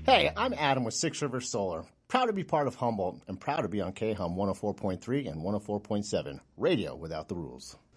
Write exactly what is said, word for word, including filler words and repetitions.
Hey, I'm Adam with Six Rivers Solar. Proud to be part of Humboldt and proud to be on K H U M one oh four point three and one oh four point seven, radio without the rules.